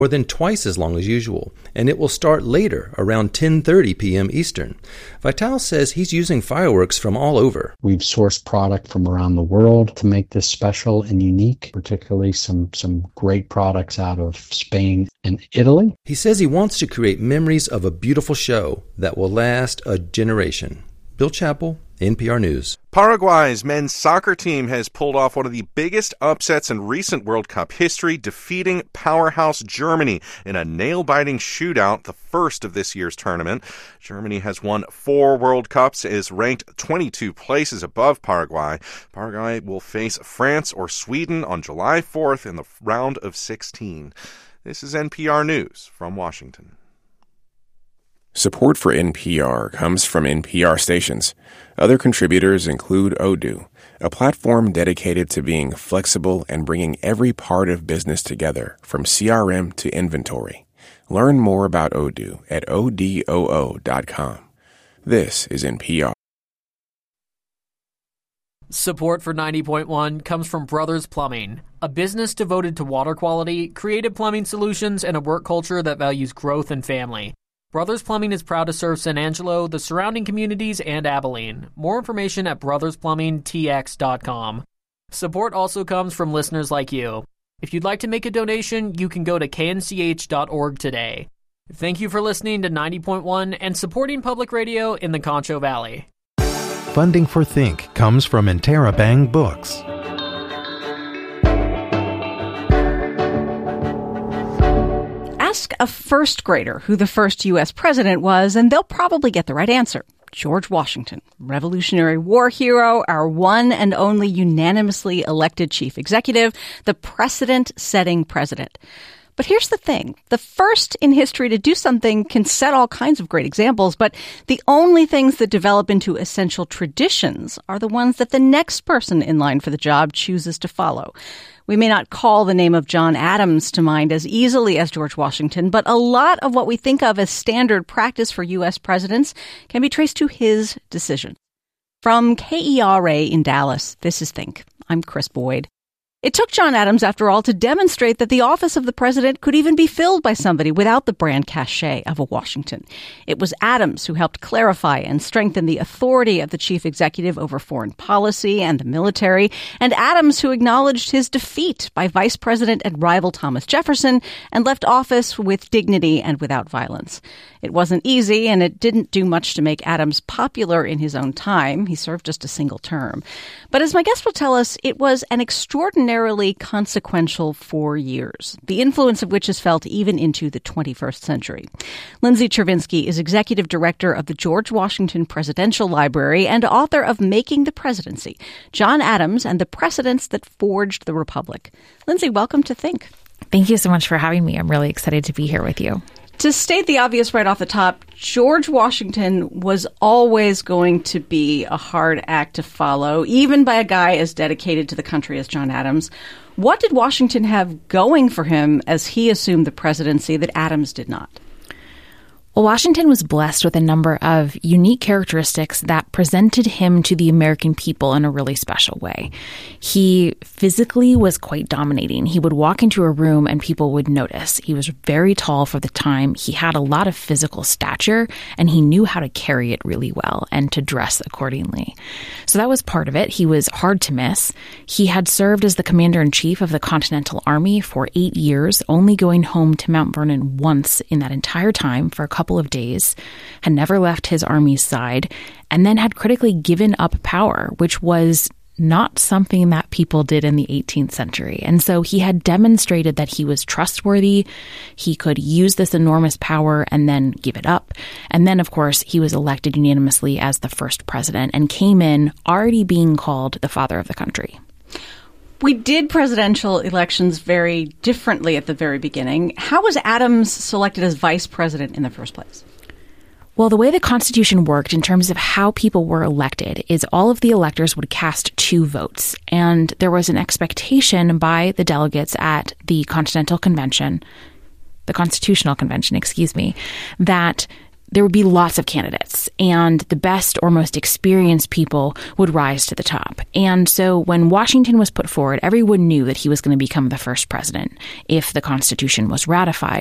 more than twice as long as usual, and it will start later, around 10:30 p.m. Eastern. Vital says he's using fireworks from all over. We've sourced product from around the world to make this special and unique, particularly some great products out of Spain and Italy. He says he wants to create memories of a beautiful show that will last a generation. Bill Chappell, NPR News. Paraguay's men's soccer team has pulled off one of the biggest upsets in recent World Cup history, defeating powerhouse Germany in a nail-biting shootout, the first of this year's tournament. Germany has won 4 World Cups, is ranked 22 places above Paraguay. Paraguay will face France or Sweden on July 4th in the round of 16. This is NPR News from Washington. Support for NPR comes from NPR stations. Other contributors include Odoo, a platform dedicated to being flexible and bringing every part of business together, from CRM to inventory. Learn more about Odoo at odoo.com. This is NPR. Support for 90.1 comes from Brothers Plumbing, a business devoted to water quality, creative plumbing solutions, and a work culture that values growth and family. Brothers Plumbing is proud to serve San Angelo, the surrounding communities, and Abilene. More information at brothersplumbingtx.com. Support also comes from listeners like you. If you'd like to make a donation, you can go to knch.org today. Thank you for listening to 90.1 and supporting public radio in the Concho Valley. Funding for Think comes from Interabang Books. Ask a first grader who the first U.S. president was, and they'll probably get the right answer. George Washington, Revolutionary War hero, our one and only unanimously elected chief executive, the precedent-setting president. But here's the thing. The first in history to do something can set all kinds of great examples, but the only things that develop into essential traditions are the ones that the next person in line for the job chooses to follow. We may not call the name of John Adams to mind as easily as George Washington, but a lot of what we think of as standard practice for U.S. presidents can be traced to his decision. From KERA in Dallas, this is Think. I'm Chris Boyd. It took John Adams, after all, to demonstrate that the office of the president could even be filled by somebody without the brand cachet of a Washington. It was Adams who helped clarify and strengthen the authority of the chief executive over foreign policy and the military, and Adams who acknowledged his defeat by Vice President and rival Thomas Jefferson and left office with dignity and without violence. It wasn't easy, and it didn't do much to make Adams popular in his own time. He served just a single term. But as my guest will tell us, it was an extraordinarily consequential 4 years, the influence of which is felt even into the 21st century. Lindsay Chervinsky is executive director of the George Washington Presidential Library and author of Making the Presidency, John Adams and the Precedents That Forged the Republic. Lindsay, welcome to Think. Thank you so much for having me. I'm really excited to be here with you. To state the obvious right off the top, George Washington was always going to be a hard act to follow, even by a guy as dedicated to the country as John Adams. What did Washington have going for him as he assumed the presidency that Adams did not? Well, Washington was blessed with a number of unique characteristics that presented him to the American people in a really special way. He physically was quite dominating. He would walk into a room and people would notice. He was very tall for the time. He had a lot of physical stature, and he knew how to carry it really well and to dress accordingly. So that was part of it. He was hard to miss. He had served as the commander-in-chief of the Continental Army for 8 years, only going home to Mount Vernon once in that entire time for a couple of days, had never left his army's side, and then had critically given up power, which was not something that people did in the 18th century. And so he had demonstrated that he was trustworthy. He could use this enormous power and then give it up. And then, of course, he was elected unanimously as the first president and came in already being called the father of the country. We did presidential elections very differently at the very beginning. How was Adams selected as vice president in the first place? Well, the way the Constitution worked in terms of how people were elected is all of the electors would cast 2 votes. And there was an expectation by the delegates at the Constitutional Convention, that there would be lots of candidates, and the best or most experienced people would rise to the top. And so when Washington was put forward, everyone knew that he was going to become the first president if the Constitution was ratified.